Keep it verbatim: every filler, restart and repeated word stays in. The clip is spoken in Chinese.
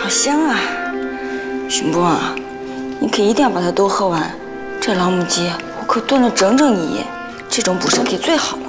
香啊！巡波啊，你可一定要把它都喝完。这老母鸡我可炖了整整一夜，这种补身体最好了。